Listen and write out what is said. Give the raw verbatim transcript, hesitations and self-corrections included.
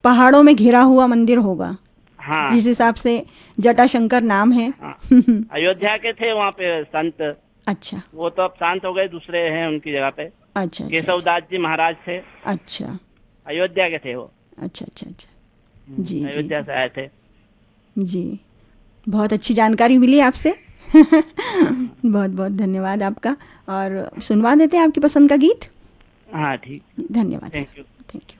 पहाड़ों में घिरा हुआ मंदिर होगा, हाँ जिस हिसाब से जटाशंकर नाम है। हाँ। अयोध्या के थे वहाँ पे संत, अच्छा वो तो अब शांत हो गए, दूसरे हैं उनकी जगह पे। अच्छा अच्छा केशवदास जी महाराज थे, अच्छा अयोध्या के थे वो। अच्छा अच्छा अच्छा। जी हम्म, जी अयोध्या जी से आए थे। जी, बहुत अच्छी जानकारी मिली आपसे। बहुत बहुत धन्यवाद आपका। और सुनवा देते हैं आपकी पसंद का गीत। हाँ ठीक। धन्यवाद thank you. Sir, thank you.